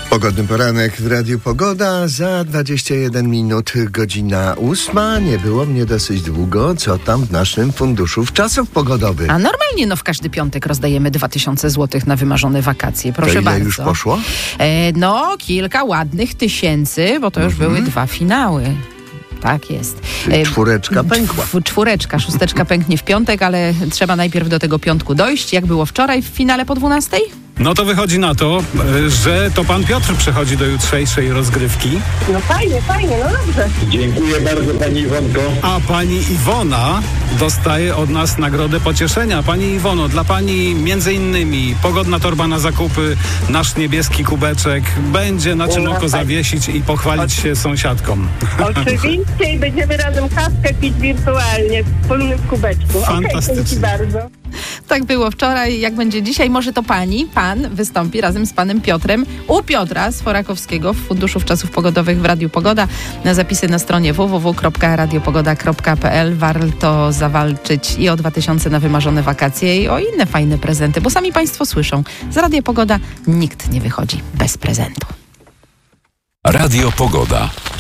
Pogodny poranek w Radiu Pogoda. Za 21 minut, godzina 8. Nie było mnie dosyć długo. Co tam w naszym funduszu czasów pogodowych? A normalnie w każdy piątek rozdajemy 2000 zł na wymarzone wakacje. Proszę to ile bardzo. już poszło? Kilka ładnych tysięcy, bo to już były 2 finały. Tak jest. Czwóreczka pękła. Czwóreczka, szósteczka pęknie w piątek, ale trzeba najpierw do tego piątku dojść. Jak było wczoraj w finale po 12? No to wychodzi na to, że to pan Piotr przychodzi do jutrzejszej rozgrywki. No fajnie, no dobrze. Dziękuję bardzo, pani Iwonko. A pani Iwona dostaje od nas nagrodę pocieszenia. Pani Iwono, dla pani między innymi pogodna torba na zakupy, nasz niebieski kubeczek, będzie na czym oko zawiesić i pochwalić się sąsiadkom. Oczywiście i będziemy razem kawkę pić wirtualnie w wspólnym kubeczku. Fantastycznie. Dzięki bardzo. Tak było wczoraj. Jak będzie dzisiaj, może to pan wystąpi razem z panem Piotrem u Piotra Sforakowskiego w Funduszu Czasów Pogodowych w Radiu Pogoda. Na zapisy na stronie www.radiopogoda.pl. Warto zawalczyć i o 2000 na wymarzone wakacje i o inne fajne prezenty, bo sami państwo słyszą, z Radia Pogoda nikt nie wychodzi bez prezentu. Radio Pogoda.